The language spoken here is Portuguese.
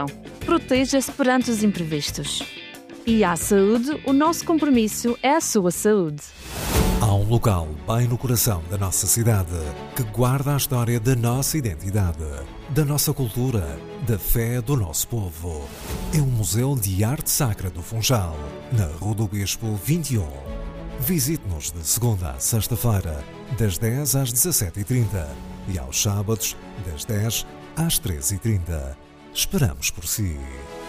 Proteja-se perante os imprevistos. E à saúde, o nosso compromisso é a sua saúde. Há um local bem no coração da nossa cidade que guarda a história da nossa identidade, da nossa cultura, da fé do nosso povo. É o Museu de Arte Sacra do Funchal, na Rua do Bispo 21. Visite-nos de segunda a sexta-feira, das 10 às 17h30 e aos sábados, das 10 às 13h30. Esperamos por si.